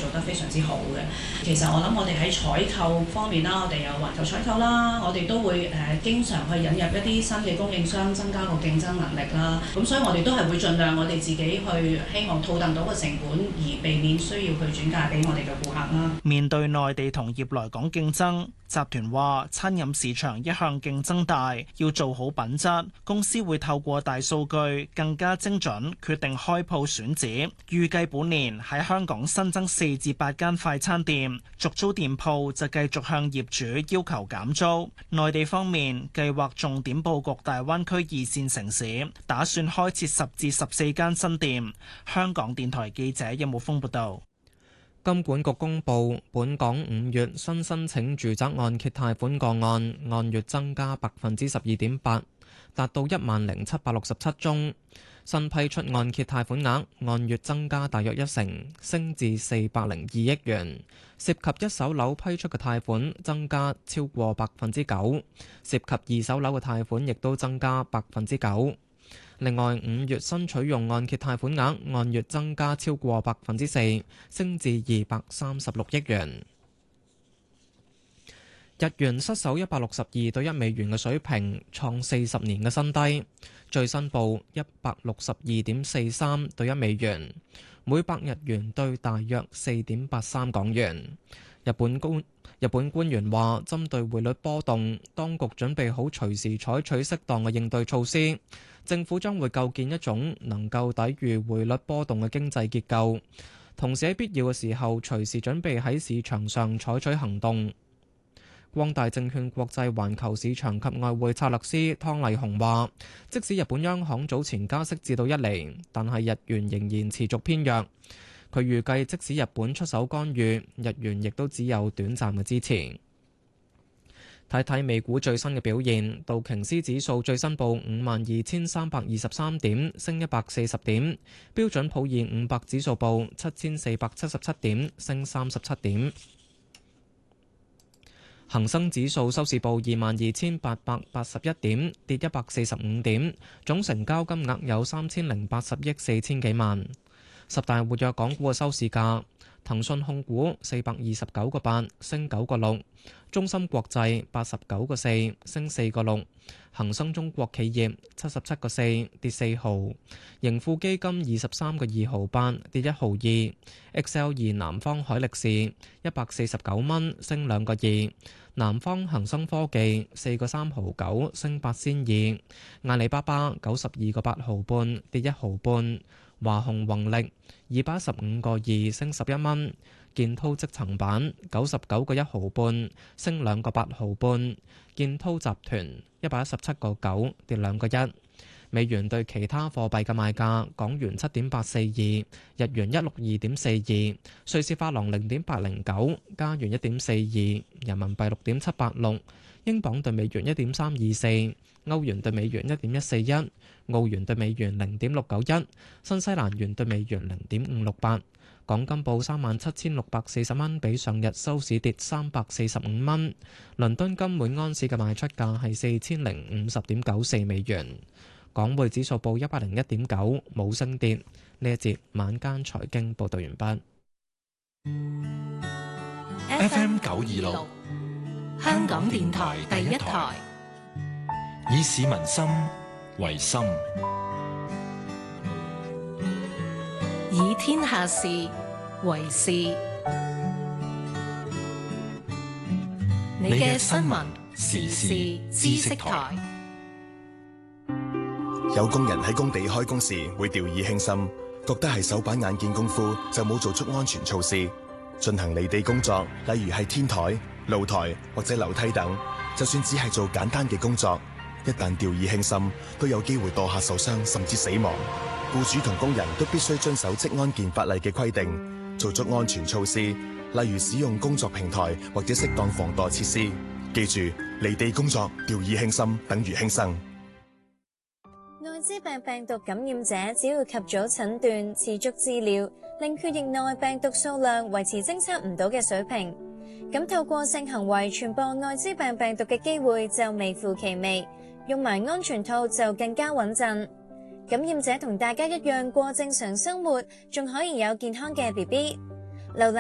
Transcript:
做得非常之好嘅。其實我諗我哋喺採購方面啦，我哋有環球採購啦，我哋都會經常去引入一啲新嘅供應商，增加個競爭能力啦。咁所以我哋都係會盡量我哋自己去希望套戥到個成本，而避免需要去轉嫁俾我哋嘅顧客啦。 面對內地同業來港競爭，集團話餐飲市場一向競爭大，要做好品質。公司會透過大數據更加精準決定開鋪選址，預計本年喺香港新增4至8間快餐店，續租店鋪就繼續向業主要求減租。內地方面計劃重點佈局大灣區2線城市，打算開設10至14間新店。香港電台記者任武峯報道。 金管局公布，本港5月新申請住宅按揭貸款個案按月增加12.8%，達到10,767宗。新批出按揭貸款額按月增加大約1成，升至402億元。涉及一手樓批出嘅貸款增加超過9%，涉及二手樓嘅貸款亦都增加9%。另外，5月新取用按揭貸款額按月增加超過4%，升至236億元。日元失守162對1美元嘅水平，創40年嘅新低，最新報162.43對1美元，每百日元兌大約4.83港元。日本官員話，針對匯率波動，當局準備好隨時採取適當嘅應對措施。政府將會構建一種能夠抵禦匯率波動嘅經濟結構，同時喺必要嘅時候隨時準備喺市場上採取行動。光大證券國際環球市場及外匯策略師湯麗紅話，即使日本央行早前加息至到1厘，但係日元仍然持續偏弱。佢預計即使日本出手干預，日元亦都只有短暫嘅支持。睇睇美股最新嘅表現，道瓊斯指數最新報52,323點，升140點；標準普爾500指數報7,477點，升37點。恒生指數收市報22,881點，跌145點，總成交金額有3,080億4千幾萬。十大活躍港股嘅收市價。騰訊控股429個8，升9個6；中芯國際89個4，升4個6；恒生中國企業77個4，跌4毫；盈富基金23個2毫8，跌1毫2；XL2南方海力士149蚊，升2個2；南方恒生科技4個3毫9，升8仙2；阿里巴巴92個8毫半，跌1毫半；華虹宏力215個2，升11蚊；建滔積層板99個1毫半，升2個8毫半；建滔集團117個9，跌2個1。美元對其他貨幣嘅賣價：港元7.842，日元162.42，瑞士法郎0.809，加元1.42，人民幣6.786，英鎊對美元1.324，歐元對美元1.141，澳元對美元0.691，新西蘭元對美元0.568。港金報37,640蚊，比上日收市跌345蚊。倫敦金每安士嘅賣出價係4,050.94美元。港匯指數報101.9，冇升跌。呢一節晚間財經報道完畢。FM 926，香港電台第一台，以市民心為心，以天下事為事。你嘅新聞時事知識台。 有工人喺工地開工時會掉以輕心，覺得係手板眼見功夫，就冇做足安全措施。進行離地工作，例如係天台、露台或者樓梯等，就算只係做簡單嘅工作，一旦掉以輕心，都有機會墮下受傷甚至死亡。僱主同工人都必須遵守職安健法例嘅規定，做足安全措施，例如使用工作平台或者適當防墮設施。記住，離地工作掉以輕心等於輕生。 艾滋病病毒感染者只要及早診斷、持續治療，令血液內病毒數量維持偵測唔到嘅水平，咁透過性行為傳播艾滋病病毒嘅機會就微乎其微。用埋安全套就更加穩陣。感染者同大家一樣過正常生活，仲可以有健康嘅 BB。瀏覽